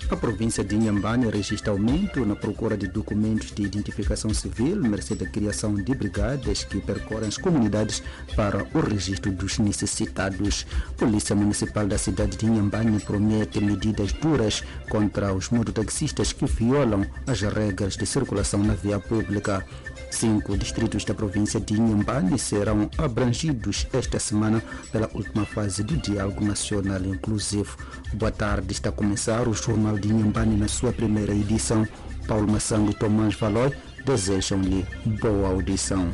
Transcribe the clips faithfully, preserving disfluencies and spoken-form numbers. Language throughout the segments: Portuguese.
A província de Inhambane registra aumento na procura de documentos de identificação civil, mercê da criação de brigadas que percorrem as comunidades para o registro dos necessitados. Polícia Municipal da cidade de Inhambane promete medidas duras contra os mototaxistas que violam as regras de circulação na via pública. Cinco distritos da província de Inhambane serão abrangidos esta semana pela última fase do Diálogo Nacional Inclusivo. Boa tarde, está a começar o Jornal de Inhambane na sua primeira edição. Paulo Massango e Tomás Valói desejam-lhe boa audição.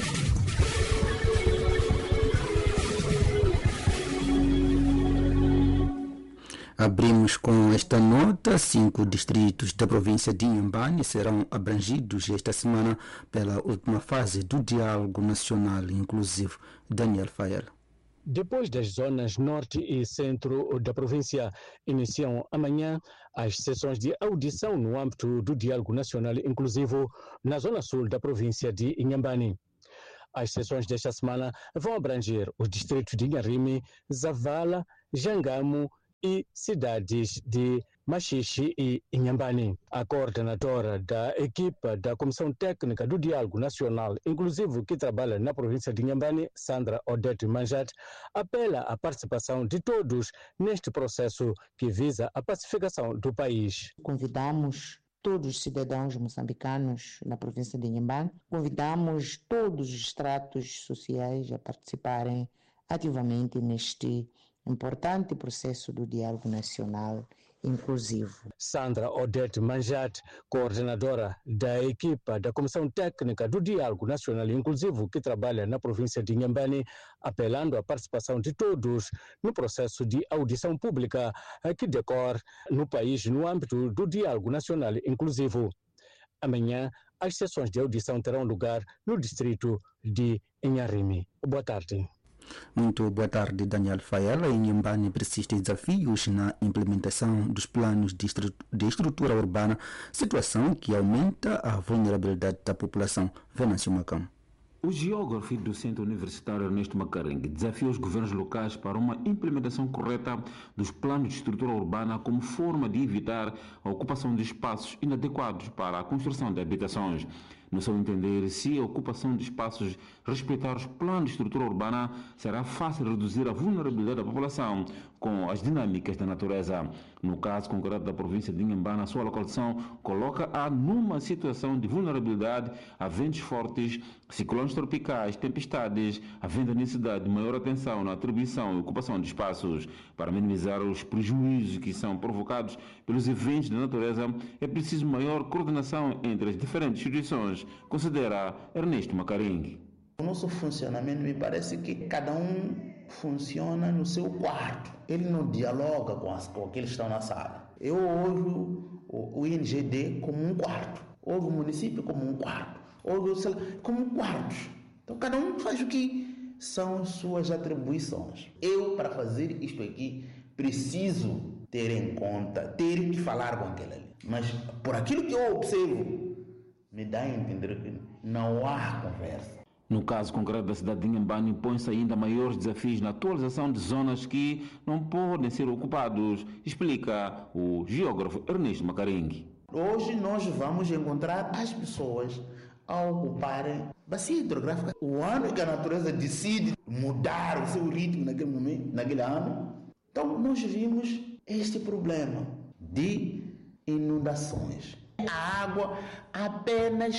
Abrimos com esta nota. Cinco distritos da província de Inhambane serão abrangidos esta semana pela última fase do Diálogo Nacional Inclusivo. Daniel Fael. Depois das zonas norte e centro da província, iniciam amanhã as sessões de audição no âmbito do Diálogo Nacional Inclusivo na zona sul da província de Inhambane. As sessões desta semana vão abranger os distritos de Inharime, Zavala, Jangamo e cidades de Machixe e Inhambane. A coordenadora da equipa da Comissão Técnica do Diálogo Nacional Inclusivo que trabalha na província de Inhambane, Sandra Odete Manjat, apela à participação de todos neste processo que visa a pacificação do país. Convidamos todos os cidadãos moçambicanos na província de Inhambane, convidamos todos os estratos sociais a participarem ativamente neste importante processo do Diálogo Nacional Inclusivo. Sandra Odete Manjat, coordenadora da equipa da Comissão Técnica do Diálogo Nacional Inclusivo que trabalha na província de Inhambane, apelando à participação de todos no processo de audição pública que decorre no país no âmbito do Diálogo Nacional Inclusivo. Amanhã, as sessões de audição terão lugar no distrito de Inharime. Boa tarde. Muito boa tarde, Daniel Faela. Em Inhambane persistem desafios na implementação dos planos de, estru de estrutura urbana, situação que aumenta a vulnerabilidade da população. Venâncio Macão. O geógrafo do Centro Universitário Ernesto Macarengue desafia os governos locais para uma implementação correta dos planos de estrutura urbana como forma de evitar a ocupação de espaços inadequados para a construção de habitações. No seu entender, se a ocupação de espaços respeitar os planos de estrutura urbana, será fácil reduzir a vulnerabilidade da população com as dinâmicas da natureza. No caso concreto da província de Inhambane, a sua localização coloca-a numa situação de vulnerabilidade a ventos fortes, ciclones tropicais, tempestades, havendo a necessidade de maior atenção na atribuição e ocupação de espaços. Para minimizar os prejuízos que são provocados pelos eventos da natureza, é preciso maior coordenação entre as diferentes instituições, considera Ernesto Macarengue. O nosso funcionamento me parece que cada um funciona no seu quarto. Ele não dialoga com, as, com aqueles que estão na sala. Eu ouço o, o I N G D como um quarto, ouço o município como um quarto, ouço como quartos. Então cada um faz o que são suas atribuições. Eu, para fazer isto aqui, preciso ter em conta, ter que falar com aquele ali. Mas por aquilo que eu observo, me dá a entender que não há conversa. No caso concreto da cidade de Inhambane, impõe-se ainda maiores desafios na atualização de zonas que não podem ser ocupados, explica o geógrafo Ernesto Macarengue. Hoje nós vamos encontrar as pessoas a ocuparem bacia hidrográfica. O ano que a natureza decide mudar o seu ritmo naquele momento, naquele ano, então nós vimos este problema de inundações. A água apenas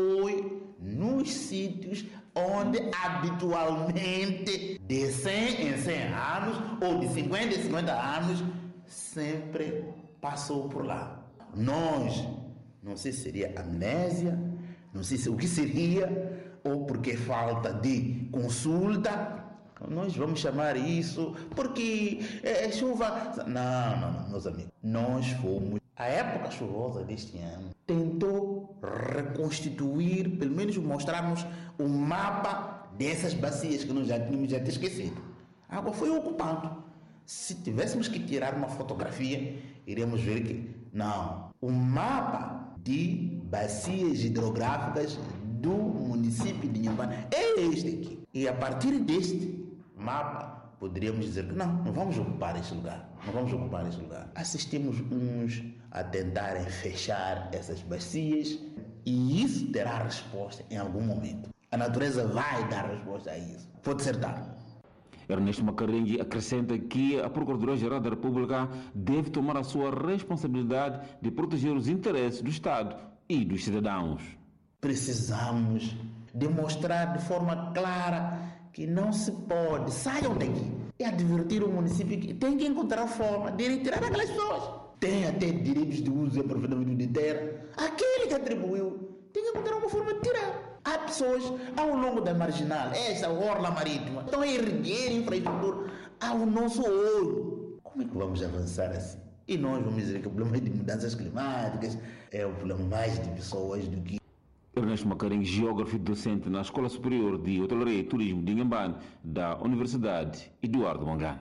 foi nos sítios onde habitualmente de cem em cem anos ou de cinquenta em cinquenta anos sempre passou por lá. Nós, não sei se seria amnésia, não sei se o que seria, ou porque falta de consulta, nós vamos chamar isso porque é chuva. Não, não, não, meus amigos, nós fomos. A época chuvosa deste ano tentou reconstituir, pelo menos mostrarmos um mapa dessas bacias que nós já tínhamos já esquecido. A água foi ocupando. Se tivéssemos que tirar uma fotografia, iremos ver que não. O mapa de bacias hidrográficas do município de Inhambane é este aqui. E a partir deste mapa poderíamos dizer que não, não vamos ocupar esse lugar, não vamos ocupar esse lugar. Assistimos uns a tentarem fechar essas bacias e isso terá resposta em algum momento. A natureza vai dar resposta a isso, pode ser dado. Ernesto Macarengue acrescenta que a Procuradoria-Geral da República deve tomar a sua responsabilidade de proteger os interesses do Estado e dos cidadãos. Precisamos demonstrar de forma clara que não se pode, saiam daqui, e advertir o município que tem que encontrar forma de retirar aquelas pessoas. Tem até direitos de uso e aproveitamento de terra. Aquele que atribuiu tem que encontrar uma forma de tirar. Há pessoas ao longo da marginal, essa orla marítima, estão a erguer infraestrutura ao nosso olho. Como é que vamos avançar assim? E nós vamos dizer que o problema de mudanças climáticas é o problema mais de pessoas do que... Ernesto Macarengue, geógrafo e docente na Escola Superior de Hotelaria e Turismo de Inhambane, da Universidade Eduardo Mondlane.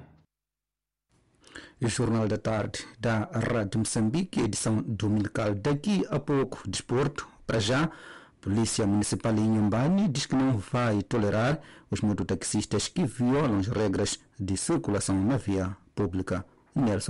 O Jornal da Tarde da Rádio Moçambique, edição dominical. Daqui a pouco, desporto. Para já, Polícia Municipal em Inhambane diz que não vai tolerar os mototaxistas que violam as regras de circulação na via pública. Nelson